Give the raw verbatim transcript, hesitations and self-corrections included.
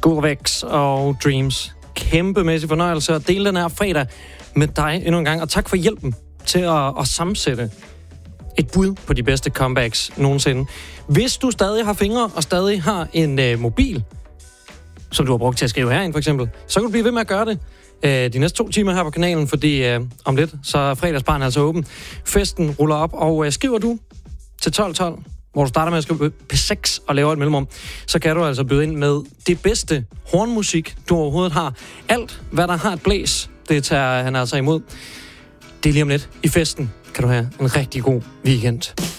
Skurvex og Dreams. Kæmpemæssig fornøjelse at dele den her fredag med dig endnu en gang. Og tak for hjælpen til at, at sammensætte et bud på de bedste comebacks nogensinde. Hvis du stadig har fingre og stadig har en øh, mobil, som du har brugt til at skrive herind for eksempel, så kan du blive ved med at gøre det øh, de næste to timer her på kanalen, fordi øh, om lidt, så er fredagsbaren altså åben. Festen ruller op, og øh, skriver du til tolv tolv, hvor du starter med at skrive P seks og laver et mellemrum, så kan du altså byde ind med det bedste hornmusik, du overhovedet har. Alt, hvad der har et blæs, det tager han altså imod. Det er lige om lidt i festen. Kan du have en rigtig god weekend.